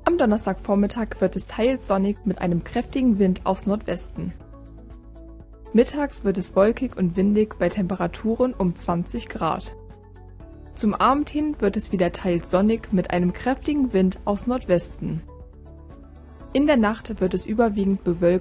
Am Donnerstagvormittag wird es teils sonnig mit einem kräftigen Wind aus Nordwesten. Mittags wird es wolkig und windig bei Temperaturen um 20 Grad. Zum Abend hin wird es wieder teils sonnig mit einem kräftigen Wind aus Nordwesten. In der Nacht wird es überwiegend bewölkt